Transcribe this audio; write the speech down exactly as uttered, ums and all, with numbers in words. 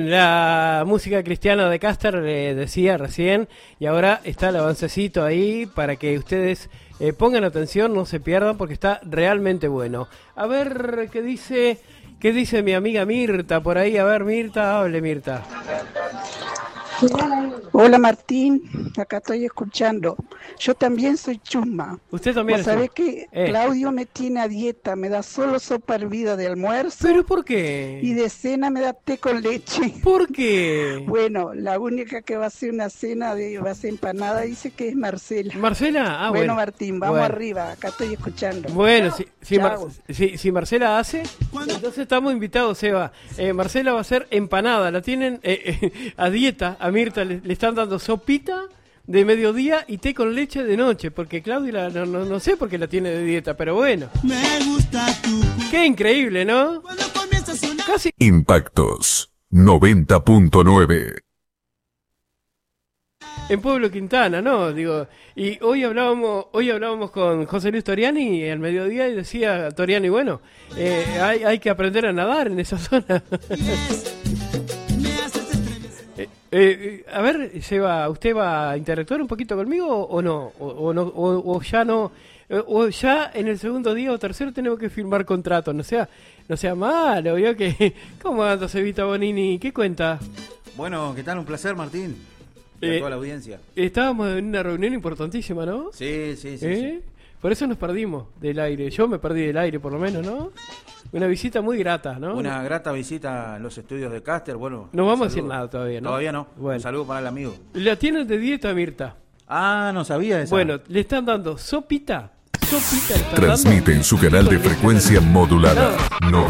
La música cristiana de Caster le decía recién, y ahora está el avancecito ahí para que ustedes eh, pongan atención, no se pierdan porque está realmente bueno. A ver qué dice, qué dice mi amiga Mirta por ahí. A ver, Mirta, hable Mirta. Hola Martín, acá estoy escuchando. Yo también soy chusma. Usted también es ¿Sabés chusma. que Eh. Claudio me tiene a dieta? Me da solo sopa hervida de almuerzo. ¿Pero por qué? Y de cena me da té con leche. ¿Por qué? Bueno, la única que va a hacer una cena de va a ser empanada dice que es Marcela. ¿Marcela? Ah, bueno, bueno. Martín, vamos Bueno. arriba, acá estoy escuchando. Bueno, si, si, Mar- Chao. si, si Marcela hace, entonces estamos invitados, Seba. Eh, Marcela va a hacer empanada, la tienen eh, eh, a dieta, a Mirta le, le están dando sopita de mediodía y té con leche de noche, porque Claudia la- no, no, no sé por qué la tiene de dieta, pero bueno. Me gusta tu Qué increíble, ¿no? cuando comienza a sonar. Casi. Impactos noventa punto nueve. En Pueblo Quintana, ¿no? Digo, y hoy hablábamos, hoy hablábamos con José Luis Toriani al mediodía y decía Toriani, bueno, eh, hay, hay que aprender a nadar en esa zona. Me haces estremecer. Eh, eh, a ver, Seba, ¿usted va a interactuar un poquito conmigo o no? O, o no o, o ya no, eh, o ya en el segundo día o tercero tenemos que firmar contrato, no sea, no sea malo, ¿vio? Que, ¿cómo anda Sebita Bonini? ¿Qué cuenta? Bueno, ¿qué tal? Un placer, Martín. Y a Eh, toda la audiencia. Estábamos en una reunión importantísima, ¿no? Sí, sí, sí. ¿Eh? sí. Por eso nos perdimos del aire. Yo me perdí del aire, por lo menos, ¿no? Una visita muy grata, ¿no? Una grata visita a los estudios de Caster. Bueno, No vamos a un decir saludo. nada todavía, ¿no? Todavía no. Bueno. Un saludo para el amigo. La tienen de dieta, Mirta. Ah, no sabía eso. Bueno, le están dando sopita. Sopita le están Transmite dando. en su canal de frecuencia modulada.